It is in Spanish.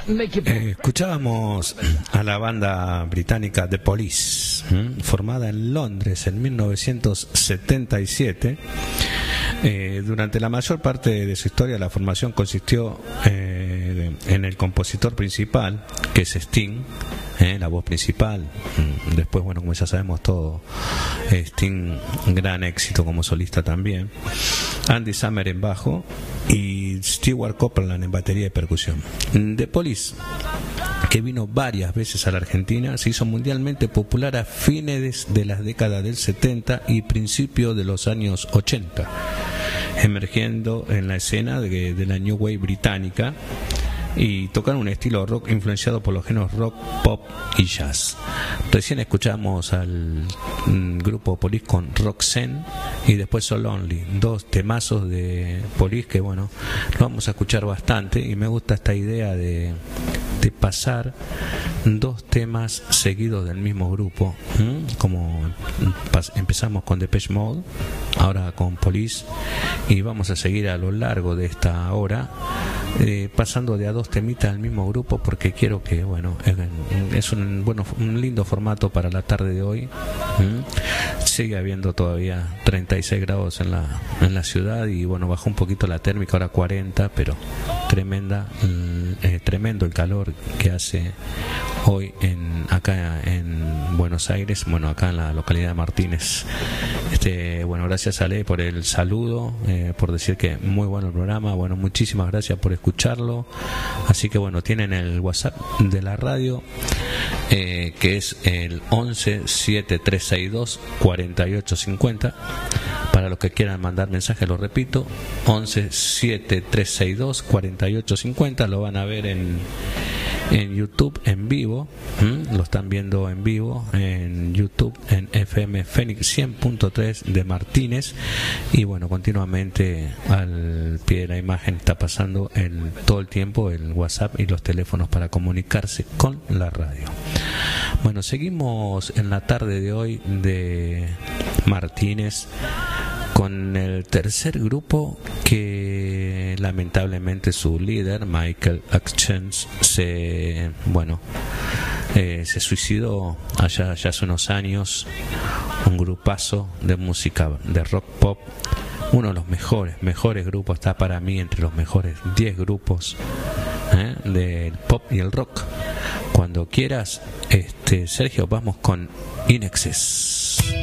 Escuchábamos a la banda británica The Police, formada en Londres en 1977. Durante la mayor parte de su historia, la formación consistió en el compositor principal, que es Sting, la voz principal. Después, bueno, como ya sabemos todo, Sting, gran éxito como solista también. Andy Summer en bajo y Stewart Copeland en batería y percusión. The Police, que vino varias veces a la Argentina, se hizo mundialmente popular a fines de las décadas del 70 y principios de los años 80, emergiendo en la escena de la New Wave británica, y tocan un estilo rock influenciado por los géneros rock, pop y jazz. Recién escuchamos al grupo Police con Roxanne y después So Lonely, dos temazos de Police que, bueno, lo vamos a escuchar bastante, y me gusta esta idea de pasar dos temas seguidos del mismo grupo, como empezamos con Depeche Mode, ahora con Police, y vamos a seguir a lo largo de esta hora pasando de a dos temitas del mismo grupo, porque quiero que, bueno, es un lindo formato para la tarde de hoy. Sigue habiendo todavía 36 grados en la ciudad, y bueno, bajó un poquito la térmica, ahora 40, pero tremendo el calor que hace hoy acá en Buenos Aires, bueno, acá en la localidad de Martínez. Bueno, gracias a Ale por el saludo, por decir que muy bueno el programa. Bueno, muchísimas gracias por escucharlo. Así que bueno, tienen el WhatsApp de la radio, que es el 11-7362-4850. Para los que quieran mandar mensajes, lo repito, 11-7362-4850. Lo van a ver en YouTube en vivo, lo están viendo en vivo en YouTube, en FM Fénix 100.3 de Martínez. Y bueno, continuamente al pie de la imagen está pasando todo el tiempo el WhatsApp y los teléfonos para comunicarse con la radio. Bueno, seguimos en la tarde de hoy de Martínez con el tercer grupo, que lamentablemente su líder, Michael Hutchence, se suicidó allá hace unos años. Un grupazo de música de rock pop, uno de los mejores grupos, está para mí entre los mejores 10 grupos del pop y el rock. Cuando quieras, Sergio, vamos con In Excess.